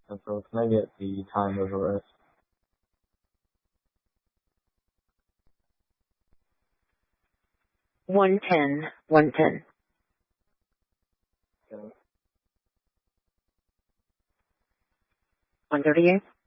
And so can I get the time of arrest? One ten. 1:10. Okay. 1:38.